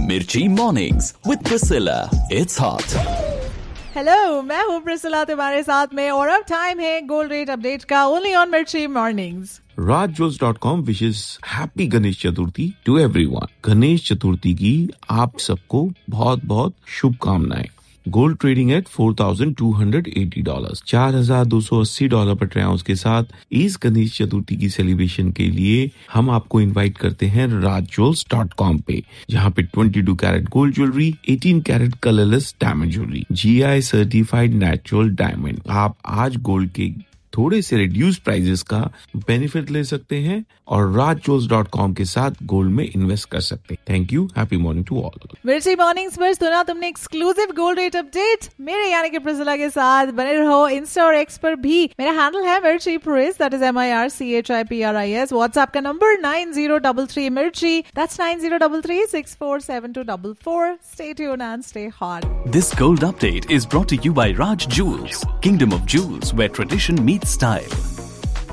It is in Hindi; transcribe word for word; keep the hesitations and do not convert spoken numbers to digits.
मिर्ची mornings with Priscilla, it's hot. Hello, मैं हूँ प्रिसिला तुम्हारे साथ में और अब टाइम है गोल्ड रेट अपडेट का, ओनली ऑन मिर्ची mornings. raj jewels dot com wishes happy Ganesh Chaturthi to everyone। Ganesh Chaturthi की आप सबको बहुत बहुत शुभकामनाएं। Gold trading at four thousand two hundred eighty dollars, चार हजार दो सौ अस्सी डॉलर पर ट्रे आउंस के साथ इस गणेश चतुर्थी की सेलिब्रेशन के लिए हम आपको इनवाइट करते हैं raj jewels dot com पे, जहाँ पे बाईस कैरेट गोल्ड ज्वेलरी, अठारह carat colourless diamond jewellery, GI certified natural diamond. आप आज गोल्ड के थोड़े से रिड्यूस प्राइजेस का बेनिफिट ले सकते हैं और raj jewels dot com के साथ गोल्ड में इन्वेस्ट कर सकते हैं। Thank you, happy morning to all. मिर्ची मॉर्निंग्स पर सुना तुमने एक्सक्लूसिव गोल्ड रेट अपडेट मेरे यानी कि प्रिसिला के साथ। बने रहो इंस्टा और एक्स पर भी। मेरा हैंडल है मिर्ची प्रिस, that is M I R C H I P R I S. WhatsApp का number nine zero three three मिर्ची, that's nine zero three three six four seven to four four. Stay tuned and stay hot. This gold update is brought to you by Raj Jewels, Kingdom of Jewels, where tradition meets style.